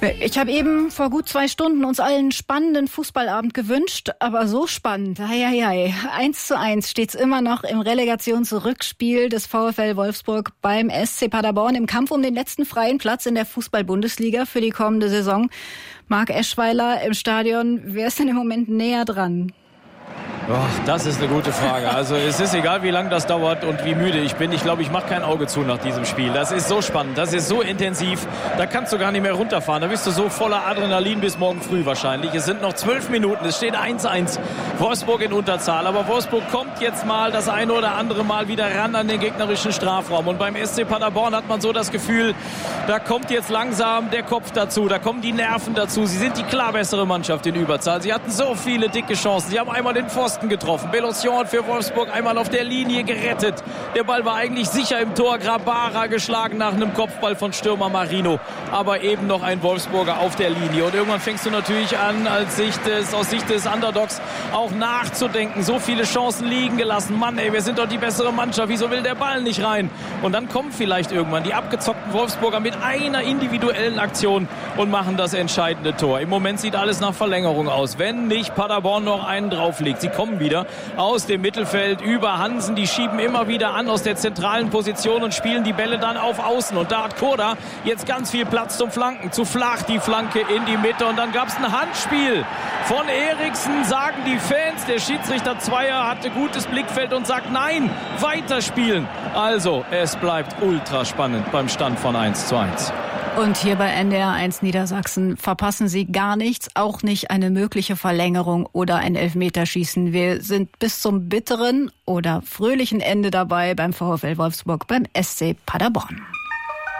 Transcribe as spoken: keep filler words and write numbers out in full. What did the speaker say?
Ich habe eben vor gut zwei Stunden uns allen einen spannenden Fußballabend gewünscht, aber so spannend. Heieiei. eins zu eins steht's immer noch im Relegationsrückspiel des VfL Wolfsburg beim S C Paderborn im Kampf um den letzten freien Platz in der Fußball-Bundesliga für die kommende Saison. Marc Eschweiler im Stadion, wer ist denn im Moment näher dran? Oh, das ist eine gute Frage. Also es ist egal, wie lange das dauert und wie müde ich bin. Ich glaube, ich mache kein Auge zu nach diesem Spiel. Das ist so spannend, das ist so intensiv. Da kannst du gar nicht mehr runterfahren. Da bist du so voller Adrenalin bis morgen früh wahrscheinlich. Es sind noch zwölf Minuten. Es steht eins eins. Wolfsburg in Unterzahl. Aber Wolfsburg kommt jetzt mal das eine oder andere Mal wieder ran an den gegnerischen Strafraum. Und beim S C Paderborn hat man so das Gefühl, da kommt jetzt langsam der Kopf dazu. Da kommen die Nerven dazu. Sie sind die klar bessere Mannschaft in Überzahl. Sie hatten so viele dicke Chancen. Sie haben einmal den Pfosten getroffen. Belocion für Wolfsburg einmal auf der Linie gerettet. Der Ball war eigentlich sicher im Tor. Grabara geschlagen nach einem Kopfball von Stürmer Marino. Aber eben noch ein Wolfsburger auf der Linie. Und irgendwann fängst du natürlich an, als Sicht des, aus Sicht des Underdogs auch nachzudenken. So viele Chancen liegen gelassen. Mann, ey, wir sind doch die bessere Mannschaft. Wieso will der Ball nicht rein? Und dann kommen vielleicht irgendwann die abgezockten Wolfsburger mit einer individuellen Aktion und machen das entscheidende Tor. Im Moment sieht alles nach Verlängerung aus. Wenn nicht Paderborn noch einen drauflegt. Sie kommen wieder aus dem Mittelfeld über Hansen. Die schieben immer wieder an aus der zentralen Position und spielen die Bälle dann auf Außen. Und da hat Koda jetzt ganz viel Platz zum Flanken. Zu flach die Flanke in die Mitte. Und dann gab es ein Handspiel von Eriksen, sagen die Fans. Der Schiedsrichter Zweier hatte gutes Blickfeld und sagt nein, weiterspielen. Also es bleibt ultra spannend beim Stand von eins zu eins. Und hier bei N D R eins Niedersachsen verpassen Sie gar nichts, auch nicht eine mögliche Verlängerung oder ein Elfmeterschießen. Wir sind bis zum bitteren oder fröhlichen Ende dabei beim VfL Wolfsburg beim S C Paderborn.